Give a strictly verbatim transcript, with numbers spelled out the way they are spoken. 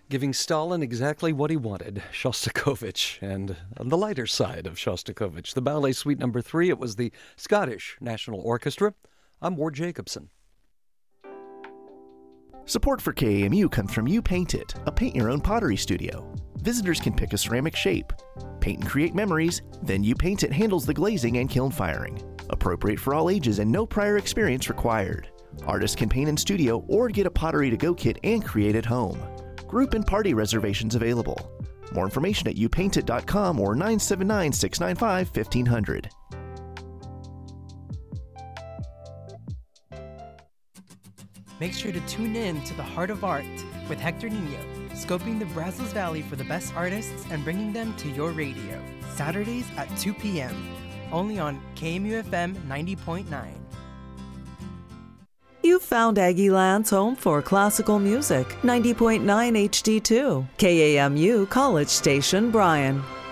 giving Stalin exactly what he wanted, Shostakovich. And on the lighter side of Shostakovich, the Ballet Suite number three, it was the Scottish National Orchestra. I'm Ward Jacobson. Support for K A M U comes from You Paint It, a paint-your-own pottery studio. Visitors can pick a ceramic shape, paint and create memories, then You Paint It handles the glazing and kiln firing. Appropriate for all ages and no prior experience required. Artists can paint in studio or get a pottery-to-go kit and create at home. Group and party reservations available. More information at you paint it dot com or nine seven nine, six nine five, one five zero zero. Make sure to tune in to The Heart of Art with Hector Nino, scoping the Brazos Valley for the best artists and bringing them to your radio. Saturdays at two p.m. only on K M U F M ninety point nine. You've found Aggieland's home for classical music, ninety point nine H D two, K A M U College Station, Bryan.